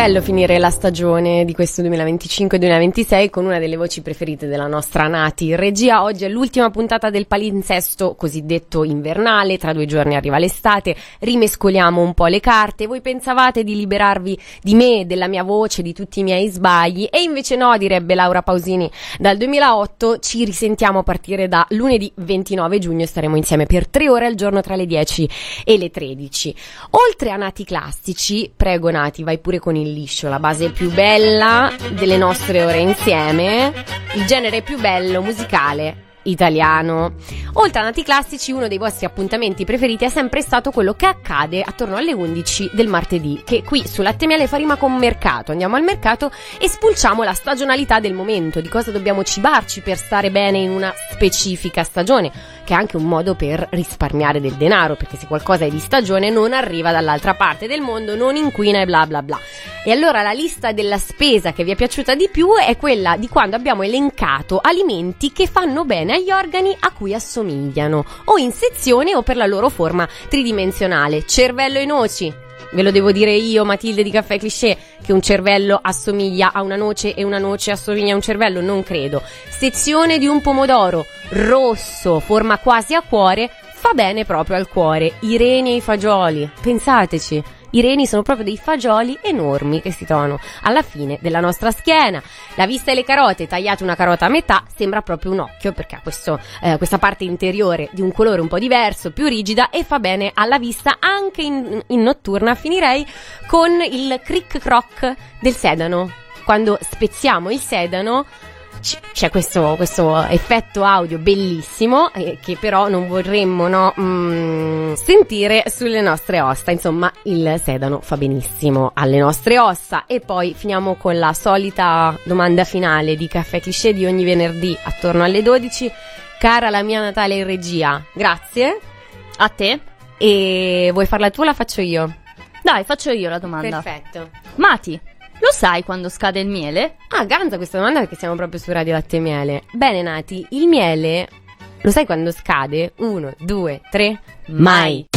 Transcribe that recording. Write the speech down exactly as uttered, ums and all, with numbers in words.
bello finire la stagione di questo duemilaventicinque duemilaventisei con una delle voci preferite della nostra Nati in regia. Oggi è l'ultima puntata del palinsesto cosiddetto invernale, tra due giorni arriva l'estate, rimescoliamo un po' le carte. Voi pensavate di liberarvi di me, della mia voce, di tutti i miei sbagli, e invece no, direbbe Laura Pausini. Dal duemilaotto ci risentiamo a partire da lunedì ventinove giugno e staremo insieme per tre ore al giorno tra le dieci e le tredici. Oltre a Nati classici, prego Nati, vai pure con il liscio, la base più bella delle nostre ore insieme, il genere più bello musicale italiano. Oltre a Nati classici, uno dei vostri appuntamenti preferiti è sempre stato quello che accade attorno alle undici del martedì, che qui su Latte e Miele fa rima con mercato. Andiamo al mercato e spulciamo la stagionalità del momento, di cosa dobbiamo cibarci per stare bene in una specifica stagione, che è anche un modo per risparmiare del denaro, perché se qualcosa è di stagione non arriva dall'altra parte del mondo, non inquina e bla bla bla. E allora la lista della spesa che vi è piaciuta di più è quella di quando abbiamo elencato alimenti che fanno bene agli organi a cui assomigliano, o in sezione o per la loro forma tridimensionale. Cervello e noci. Ve lo devo dire io, Matilde di Caffè Cliché, che un cervello assomiglia a una noce e una noce assomiglia a un cervello? Non credo. Sezione di un pomodoro rosso, forma quasi a cuore, fa bene proprio al cuore. I reni e i fagioli, pensateci. I reni sono proprio dei fagioli enormi che si trovano alla fine della nostra schiena. La vista e le carote, tagliate una carota a metà, sembra proprio un occhio, perché ha questo, eh, questa parte interiore di un colore un po' diverso, più rigida, e fa bene alla vista anche in, in notturna. Finirei con il cric croc del sedano. Quando spezziamo il sedano c'è questo, questo effetto audio bellissimo, eh, che però non vorremmo no, mm, sentire sulle nostre ossa. Insomma, il sedano fa benissimo alle nostre ossa. E poi finiamo con la solita domanda finale di Caffè Cliché di ogni venerdì attorno alle dodici. Cara la mia Natale in regia, grazie. A te. E vuoi farla tu o la faccio io? Dai, faccio io la domanda. Perfetto. Mati, lo sai quando scade il miele? Ah, ganza questa domanda, perché siamo proprio su Radio Latte e Miele. Bene Nati, il miele lo sai quando scade? Uno, due, tre, mai.